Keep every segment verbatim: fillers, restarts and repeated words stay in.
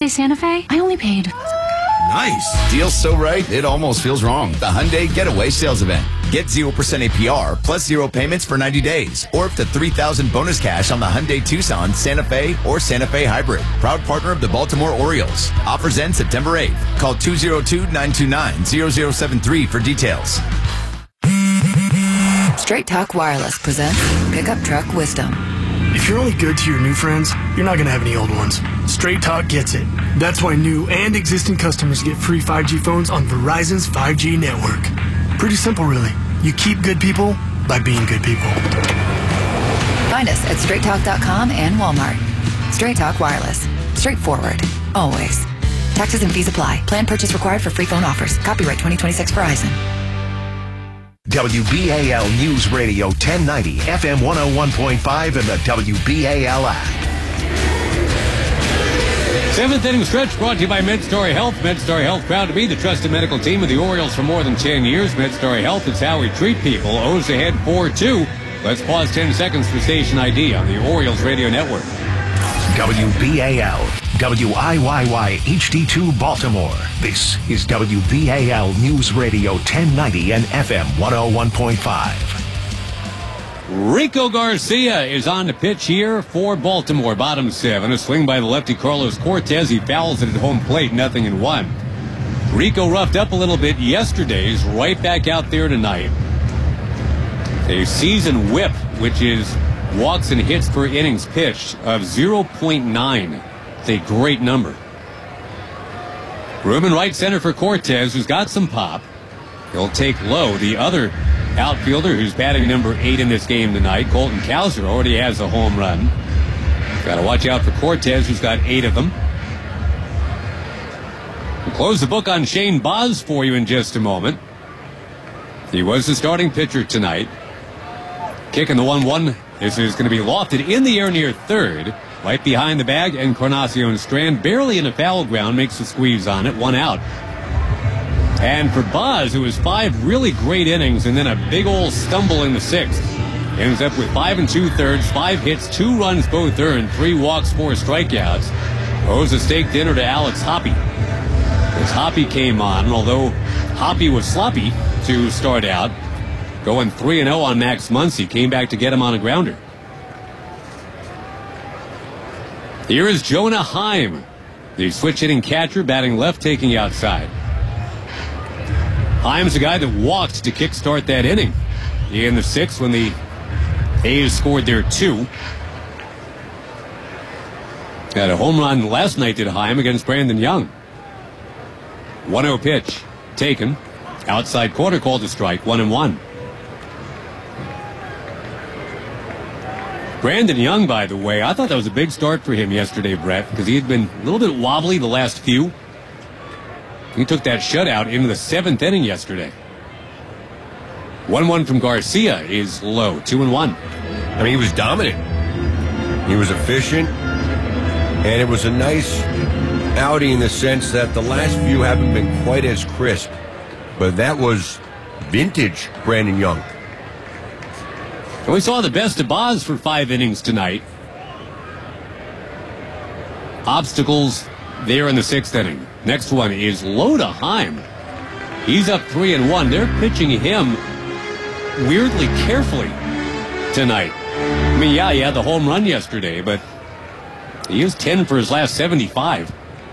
Hyundai Santa Fe, I only paid... Nice. Deal so right, it almost feels wrong. The Hyundai Getaway Sales Event. Get zero percent A P R plus zero payments for ninety days. Or up to three thousand bonus cash on the Hyundai Tucson, Santa Fe, or Santa Fe Hybrid. Proud partner of the Baltimore Orioles. Offers end September eighth. Call two oh two, nine two nine, zero zero seven three for details. Straight Talk Wireless presents Pickup Truck Wisdom. If you're only good to your new friends, you're not going to have any old ones. Straight Talk gets it. That's why new and existing customers get free five G phones on Verizon's five G network. Pretty simple, really. You keep good people by being good people. Find us at straight talk dot com and Walmart. Straight Talk Wireless. Straightforward. Always. Taxes and fees apply. Plan purchase required for free phone offers. Copyright twenty twenty-six Verizon. W B A L News Radio ten ninety, F M one oh one point five, and the W B A L app. Seventh inning stretch brought to you by MedStory Health. MedStory Health, proud to be the trusted medical team of the Orioles for more than ten years. MedStory Health, it's how we treat people. O's ahead four two. Let's pause ten seconds for station I D on the Orioles Radio Network. W B A L, W I Y Y H D two Baltimore. This is W B A L News Radio ten ninety and F M one oh one point five. Rico Garcia is on the pitch here for Baltimore. Bottom seven. A swing by the lefty Carlos Cortez. He fouls it at home plate. Nothing in one. Rico roughed up a little bit yesterday. He's right back out there tonight. A season whip, which is walks and hits per innings pitched, of zero point nine. It's a great number. Room in right center for Cortez, who's got some pop. He'll take low. The other outfielder who's batting number eight in this game tonight, Colton Cowser, already has a home run. Got to watch out for Cortez, who's got eight of them. We'll close the book on Shane Baz for you in just a moment. He was the starting pitcher tonight. Kicking the one one. This is going to be lofted in the air near third. Right behind the bag, and Encarnacion Strand barely in a foul ground makes the squeeze on it. One out. And for Baz, who was five really great innings and then a big old stumble in the sixth, ends up with five and two-thirds, five hits, two runs both earned, three walks, four strikeouts. Owes a steak dinner to Alex Hoppe. As Hoppe came on, although Hoppe was sloppy to start out, going three and oh on Max Muncy, came back to get him on a grounder. Here is Jonah Heim, the switch-hitting catcher, batting left, taking outside. Heim's the guy that walked to kickstart that inning in the sixth when the A's scored their two. Had a home run last night, did Heim, against Brandon Young. one oh pitch taken. Outside corner called a strike, one and one. Brandon Young, by the way, I thought that was a big start for him yesterday, Brett, because he had been a little bit wobbly the last few. He took that shutout into the seventh inning yesterday. one one from Garcia is low, two and one. I mean, he was dominant. He was efficient. And it was a nice outing in the sense that the last few haven't been quite as crisp. But that was vintage Brandon Young. And we saw the best of Baz for five innings tonight. Obstacles there in the sixth inning. Next one is low to Heim. He's up three and one. They're pitching him weirdly carefully tonight. I mean, yeah, he had the home run yesterday, but he is ten for his last seventy-five.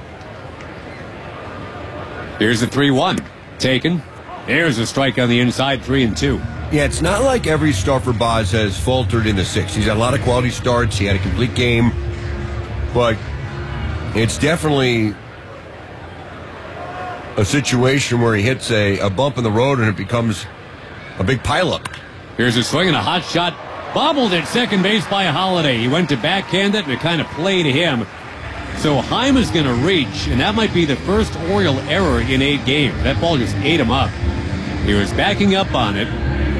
Here's the three one. Taken. There's a strike on the inside, three and two. Yeah, it's not like every start for Baz has faltered in the sixth. He's had a lot of quality starts. He had a complete game. But it's definitely a situation where he hits a, a bump in the road and it becomes a big pileup. Here's a swing and a hot shot. Bobbled at second base by Holiday. He went to backhand it and it kind of played him. So Heim is going to reach, and that might be the first Oriole error in eight games. That ball just ate him up. He was backing up on it.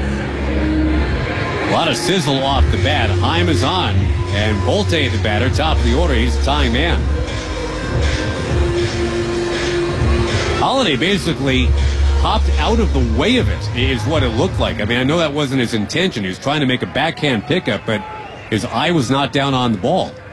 A lot of sizzle off the bat. Heim is on, and Volte, the batter, top of the order. He's the tying man. Holiday basically hopped out of the way of it, is what it looked like. I mean, I know that wasn't his intention. He was trying to make a backhand pickup, but his eye was not down on the ball.